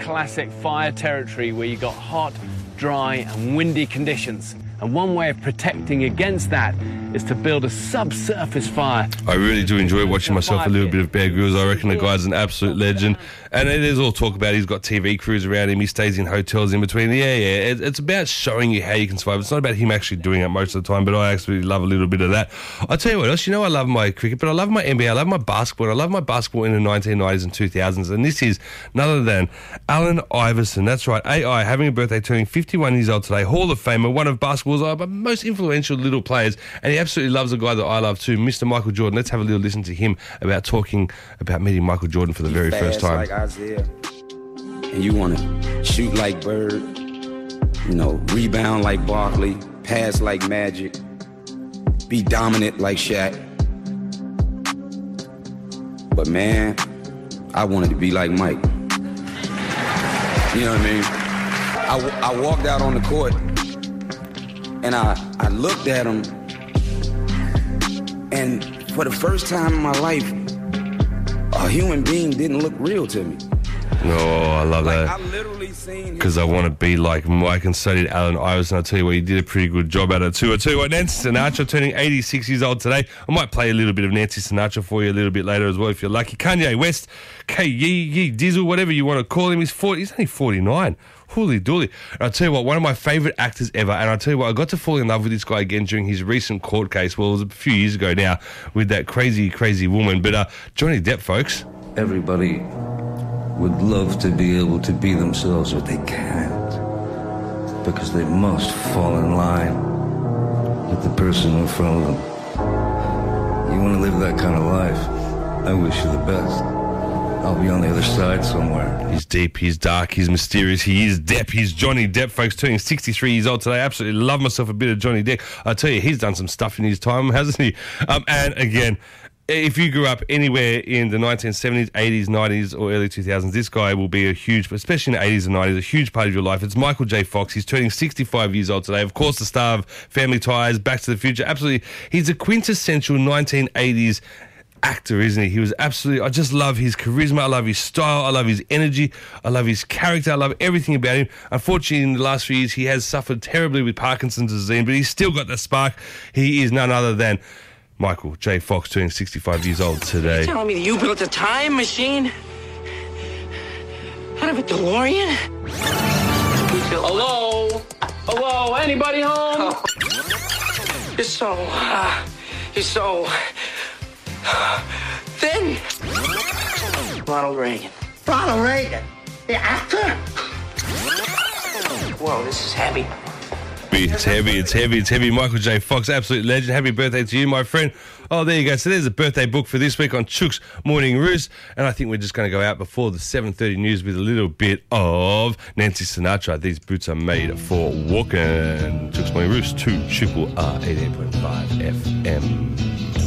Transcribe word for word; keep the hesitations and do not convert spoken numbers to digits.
classic fire territory where you got hot, dry and windy conditions. And one way of protecting against that is to build a subsurface fire. I really do enjoy watching myself a little bit of Bear Grylls. I reckon the guy's an absolute legend. And it is all talk about he's got T V crews around him, he stays in hotels in between. Yeah, yeah, it, it's about showing you how you can survive. It's not about him actually doing it most of the time, but I actually love a little bit of that. I'll tell you what else, you know I love my cricket, but I love my N B A, I love my basketball, I love my basketball in the nineteen nineties and two thousands, and this is none other than Allen Iverson. That's right, A I, having a birthday, turning fifty-one years old today, Hall of Famer, one of basketball's most influential little players, and he absolutely loves a guy that I love too, Mister Michael Jordan. Let's have a little listen to him about talking about meeting Michael Jordan for the very first time. Like Isaiah, and you want to shoot like Bird, you know, rebound like Barkley, pass like Magic, be dominant like Shaq. But man, I wanted to be like Mike. You know what I mean? I, I walked out on the court and I, I looked at him, and for the first time in my life, a human being didn't look real to me. Oh, I love Like, that. I literally seen Because I want to be like Mike, and so did Allen Iverson. I'll tell you what, he did a pretty good job at it too. I'll tell you what, Nancy Sinatra turning eighty-six years old today. I might play a little bit of Nancy Sinatra for you a little bit later as well if you're lucky. Kanye West, K Yee Yee Dizzle, whatever you want to call him, he's forty. He's only forty-nine. Holy dooly. And I'll tell you what, one of my favourite actors ever, and I'll tell you what, I got to fall in love with this guy again during his recent court case. Well, it was a few years ago now with that crazy, crazy woman. But uh, Johnny Depp, folks. Everybody would love to be able to be themselves, but they can't, because they must fall in line with the person in front of them. You want to live that kind of life, I wish you the best. I'll be on the other side somewhere. He's deep, he's dark, he's mysterious, he is Depp, he's Johnny Depp, folks, turning sixty-three years old today. Absolutely love myself a bit of Johnny Depp. I tell you, he's done some stuff in his time, hasn't he? Um, and again, if you grew up anywhere in the nineteen seventies, eighties, nineties, or early two thousands, this guy will be a huge, especially in the eighties and nineties, a huge part of your life. It's Michael J. Fox. He's turning sixty-five years old today. Of course, the star of Family Ties, Back to the Future. Absolutely, he's a quintessential nineteen eighties actor, isn't he? He was absolutely, I just love his charisma, I love his style, I love his energy, I love his character, I love everything about him. Unfortunately, in the last few years, he has suffered terribly with Parkinson's disease, but he's still got that spark. He is none other than Michael J. Fox, turning sixty-five years old today. You're telling me that you built a time machine out of a DeLorean? Hello? Hello? Anybody home? Oh. You're so, uh, you're so thin. Ronald Reagan. Ronald Reagan, the actor? Whoa, this is heavy. It's heavy, it's heavy, it's heavy. Michael J. Fox, absolute legend. Happy birthday to you, my friend. Oh, there you go. So there's a birthday book for this week on Chook's Morning Roost. And I think we're just going to go out before the seven thirty news with a little bit of Nancy Sinatra. These boots are made for walking. Chook's Morning Roost, two Triple R eighty-eight point five F M.